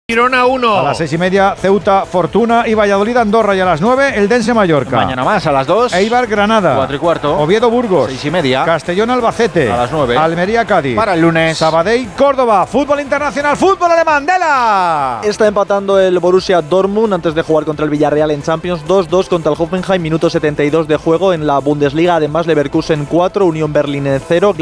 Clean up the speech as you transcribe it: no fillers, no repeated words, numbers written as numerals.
Girona 1. A las 6:30, Ceuta, Fortuna y Valladolid, Andorra. Y a las 9, Eldense, Mallorca. Mañana más, a las 2. Eibar, Granada. 4:15. Oviedo, Burgos. 6:30. Castellón, Albacete. A las 9. Almería, Cádiz. Para el lunes. Sabadell, Córdoba. Fútbol internacional, fútbol alemán. ¡Dela! Está empatando el Borussia Dortmund antes de jugar contra el Villarreal en Champions. 2-2 contra el Hoffenheim, minuto 72 de juego en la Bundesliga. Además, Leverkusen 4, Unión Berlín 0.